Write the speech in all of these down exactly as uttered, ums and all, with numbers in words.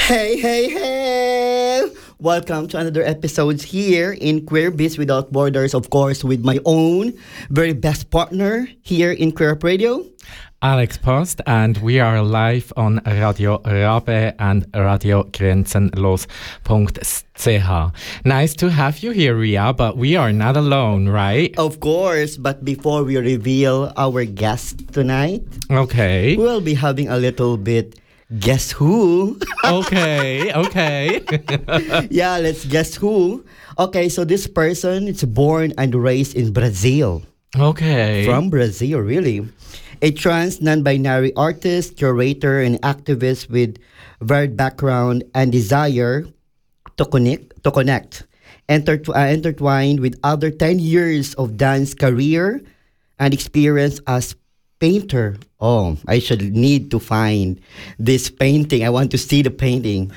Hey, hey, hey! Welcome to another episode here in Queer Biz Without Borders, of course, with my own very best partner here in Queer Up Radio, Alex Post, and we are live on Radio Rabe and Radio Grenzenlos dot c h. Nice to have you here, Ria, but we are not alone, right? Of course, but before we reveal our guest tonight, Okay. we'll be having a little bit guess who? Okay, okay. Yeah, let's guess who. Okay, so this person is born and raised in Brazil. Okay. From Brazil, really. A trans non-binary artist, curator, and activist with varied background and desire to connect, to connect, Intertw- uh, intertwined with other ten years of dance career and experience as painter. Oh, I should need to find this painting. I want to see the painting.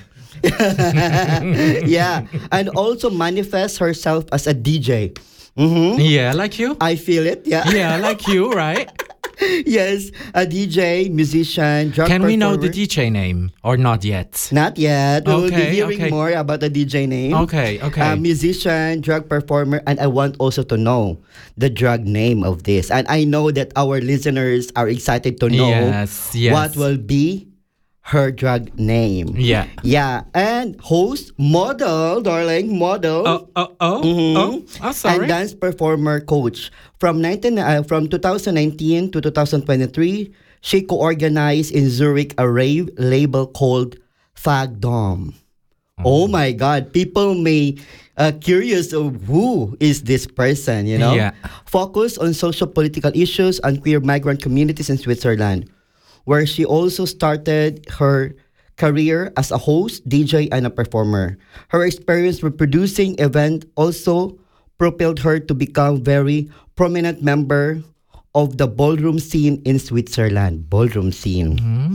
Yeah, and also manifests herself as a D J. Mm-hmm. Yeah, like you? I feel it. Yeah. Yeah, like you, right? Yes, a D J, musician, drug Can we know performer. the D J name or not yet? Not yet. We will be Okay, hearing okay. more about the D J name. Okay, okay. A musician, drug performer, and I want also to know the drug name of this. And I know that our listeners are excited to know Yes, yes. what will be her drug name. Yeah. Yeah, and host, model, darling, model. Oh, oh, oh, Mhm. oh, oh, sorry. And dance performer coach. From nineteen uh, from twenty nineteen to twenty twenty-three, she co-organized in Zurich a rave label called Fagdom. Oh my God! People may uh, curious of who is this person. You know, Yeah. focus on social political issues and queer migrant communities in Switzerland, where she also started her career as a host, D J, and a performer. Her experience with producing events also propelled her to become very prominent member of the ballroom scene in Switzerland. Ballroom scene.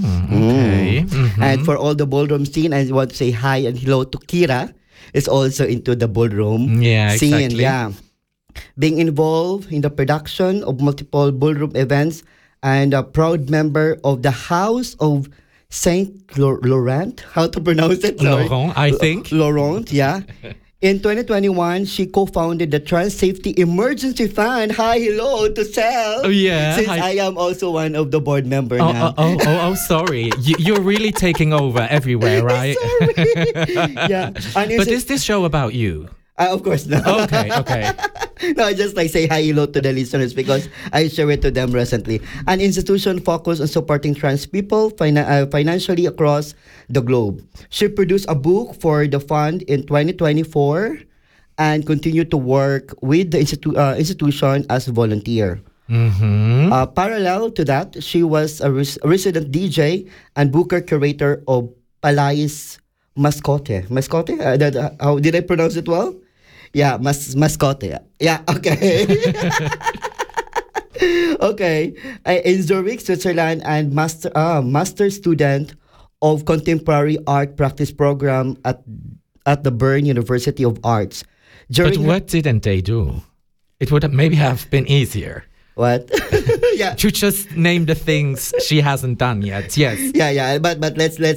Okay. Mm. Mhm. And for all the ballroom scene, I want to say hi and hello to Kira. Is also into the ballroom Yeah, scene. exactly. Yeah. Being involved in the production of multiple ballroom events and a proud member of the House of Saint Lo- Laurent. How to pronounce it? Sorry. Laurent, I think. Laurent, yeah. In twenty twenty-one, she co-founded the Trans Safety Emergency Fund. Hi, hello to Sel. Oh, yeah, Since hi. I am also one of the board member Oh, now. oh, oh, oh, oh, sorry. You, you're really taking over everywhere, right? Sorry. Yeah. And But it's- is this show about you? Uh, of course not. Okay, okay. No, I just like say hi hello to the listeners because I share it to them recently. An institution focused on supporting trans people fina- uh, financially across the globe. She produced a book for the fund in twenty twenty-four and continued to work with the institu- uh, institution as a volunteer. Mm-hmm. Uh, parallel to that, she was a, res- a resident D J and booker curator of Palais Mascote. Mascote? Uh, that, uh, how did I pronounce it well? Yeah, mas mascote. Yeah, okay. Okay. Uh, in Zurich, Switzerland, and master uh, master student of contemporary art practice program at at the Bern University of Arts. But During her- what didn't they do? It would have maybe have been easier what? Yeah. to just name the things she hasn't done yet. Yes. Yeah, yeah, but but let's let's